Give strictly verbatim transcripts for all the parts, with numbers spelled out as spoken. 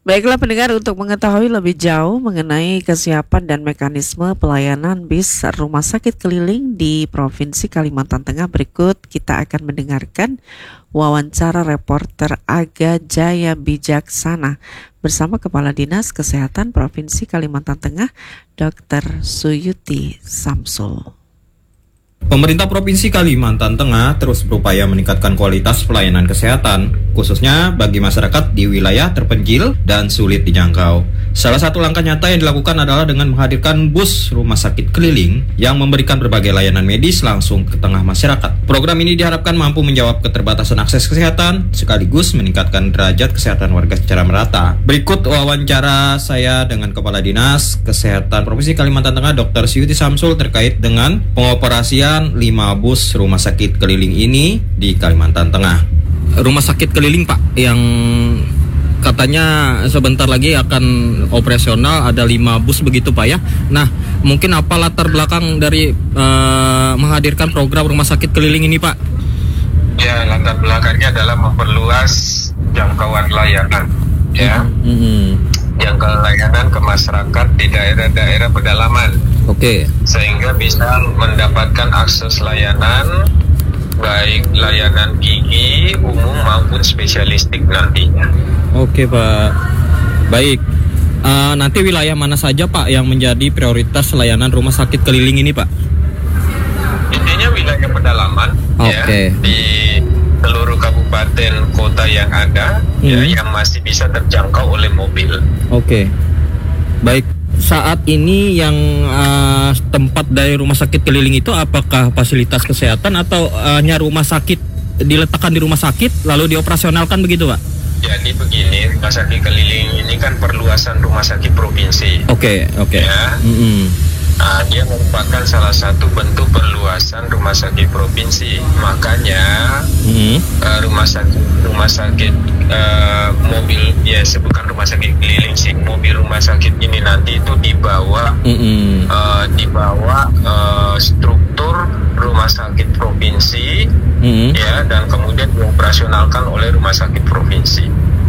Baiklah pendengar, untuk mengetahui lebih jauh mengenai kesiapan dan mekanisme pelayanan bis rumah sakit keliling di Provinsi Kalimantan Tengah, berikut kita akan mendengarkan wawancara reporter Aga Jaya Bijaksana bersama Kepala Dinas Kesehatan Provinsi Kalimantan Tengah, dokter Suyuti Samsul. Pemerintah Provinsi Kalimantan Tengah terus berupaya meningkatkan kualitas pelayanan kesehatan, khususnya bagi masyarakat di wilayah terpencil dan sulit dijangkau. Salah satu langkah nyata yang dilakukan adalah dengan menghadirkan bus rumah sakit keliling yang memberikan berbagai layanan medis langsung ke tengah masyarakat. Program ini diharapkan mampu menjawab keterbatasan akses kesehatan, sekaligus meningkatkan derajat kesehatan warga secara merata. Berikut wawancara saya dengan Kepala Dinas Kesehatan Provinsi Kalimantan Tengah, dokter Suyuti Samsul, terkait dengan pengoperasian lima bus rumah sakit keliling ini di Kalimantan Tengah. Rumah sakit keliling, Pak, yang katanya sebentar lagi akan operasional, ada lima bus begitu, Pak, ya. Nah, mungkin apa latar belakang dari uh, menghadirkan program rumah sakit keliling ini, Pak? Ya, latar belakangnya adalah memperluas jangkauan layanan, ya. Mm-hmm. Jangkauan layanan ke masyarakat di daerah-daerah pedalaman. Oke. Okay. Sehingga bisa mendapatkan akses layanan, baik layanan gigi umum maupun spesialistik nantinya. Oke, Pak. Baik. Uh, nanti wilayah mana saja, Pak, yang menjadi prioritas layanan rumah sakit keliling ini, Pak? Intinya wilayah pedalaman, okay, ya, di seluruh kabupaten kota yang ada, hmm, ya, yang masih bisa terjangkau oleh mobil. Oke. Okay. Baik. Saat ini yang uh, tempat dari rumah sakit keliling itu apakah fasilitas kesehatan atau uh, hanya rumah sakit diletakkan di rumah sakit lalu dioperasionalkan begitu, Pak? Jadi begini, rumah sakit keliling ini kan perluasan rumah sakit provinsi. Oke, okay, oke. Okay. Ya. Mm-hmm. Nah, dia merupakan salah satu bentuk perluasan rumah sakit provinsi. Makanya mm-hmm. uh, rumah sakit rumah sakit uh, mobil, ya bukan rumah sakit keliling sih, mobil rumah sakit ini nanti itu dibawa mm-hmm. uh, dibawa uh, struktur rumah sakit provinsi, mm-hmm. ya, dan kemudian dioperasionalkan oleh rumah sakit provinsi.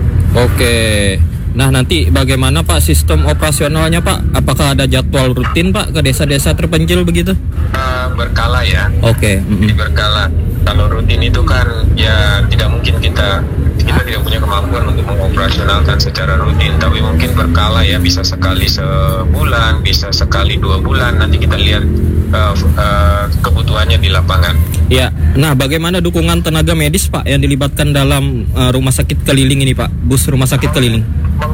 Oke. Nah, nanti bagaimana, Pak, sistem operasionalnya, Pak? Apakah ada jadwal rutin, Pak, ke desa-desa terpencil begitu? Uh, berkala ya. Oke. Okay. Mm-hmm. Berkala. Kalau rutin itu kan ya tidak mungkin kita kita tidak punya kemampuan untuk mengoperasionalkan secara rutin, tapi mungkin berkala ya, bisa sekali sebulan, bisa sekali dua bulan. Nanti kita lihat uh, uh, kebutuhannya di lapangan. Ya. Nah, bagaimana dukungan tenaga medis, Pak, yang dilibatkan dalam uh, rumah sakit keliling ini, Pak? Bus rumah sakit keliling.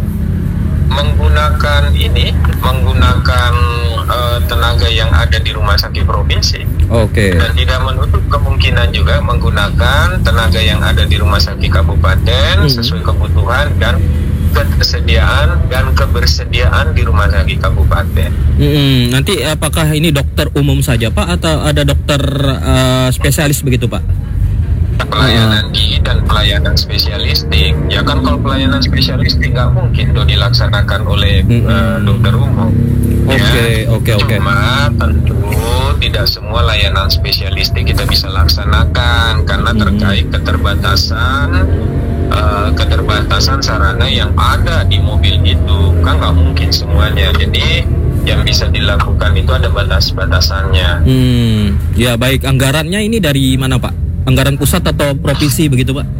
Menggunakan ini, menggunakan uh, tenaga yang ada di rumah sakit provinsi. Oke. Okay. Dan tidak menutup kemungkinan juga menggunakan tenaga yang ada di rumah sakit kabupaten, hmm, sesuai kebutuhan dan ketersediaan dan kebersediaan di rumah sakit kabupaten. Hmm, nanti apakah ini dokter umum saja, Pak, atau ada dokter uh, spesialis begitu, Pak? Pelayanan gigi dan pelayanan spesialistik. Ya kan, kalau pelayanan spesialistik nggak mungkin tuh dilaksanakan oleh mm-hmm. uh, dokter umum. Oke, oke, oke. Cuma tentu tidak semua layanan spesialistik kita bisa laksanakan karena mm-hmm. terkait keterbatasan uh, keterbatasan sarana yang ada di mobil itu, kan nggak mungkin semuanya. Jadi yang bisa dilakukan itu ada batas-batasannya. Hmm, ya baik. Anggarannya ini dari mana, Pak? Anggaran pusat atau provinsi begitu, Pak?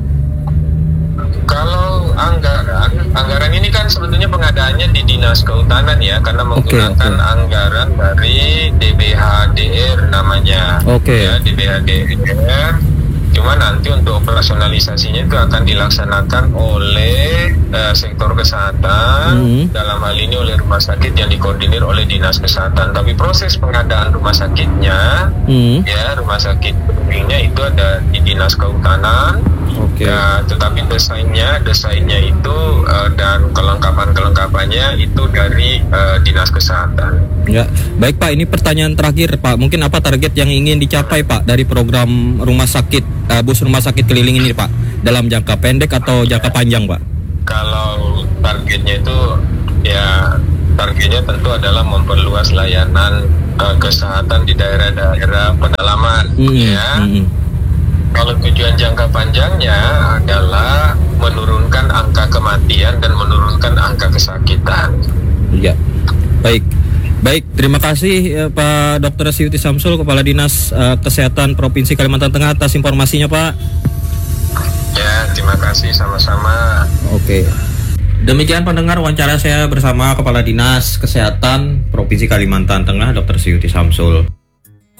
Kalau anggaran, anggaran ini kan sebetulnya pengadaannya di Dinas Kehutanan ya, karena menggunakan okay, okay. anggaran dari D B H D R namanya. Oke. Okay. Ya, D B H D R. Cuma nanti untuk operasionalisasinya itu akan dilaksanakan oleh uh, sektor kesehatan, mm-hmm. dalam hal ini oleh rumah sakit yang dikoordinir oleh Dinas Kesehatan. Tapi proses pengadaan rumah sakitnya, mm-hmm. ya rumah sakit keliling itu ada di Dinas Kehutanan. Oke. Okay. Ya, tetapi desainnya, desainnya itu uh, dan kelengkapan-kelengkapannya itu dari uh, Dinas Kesehatan. Ya, baik, Pak. Ini pertanyaan terakhir, Pak. Mungkin apa target yang ingin dicapai, Pak, dari program rumah sakit uh, bus rumah sakit keliling ini, Pak, dalam jangka pendek atau jangka panjang, Pak? Kalau targetnya itu ya targetnya tentu adalah memperluas layanan uh, kesehatan di daerah-daerah pedalaman, mm-hmm. ya. Mm-hmm. Kalau tujuan jangka panjangnya adalah menurunkan angka kematian kematian dan menurunkan angka kesakitan. Ya, baik. Baik, terima kasih ya, Pak Dokter Siyuti Samsul, Kepala Dinas uh, Kesehatan Provinsi Kalimantan Tengah atas informasinya, Pak. Ya, terima kasih sama-sama. Oke. Demikian pendengar wawancara saya bersama Kepala Dinas Kesehatan Provinsi Kalimantan Tengah, Dokter Siyuti Samsul.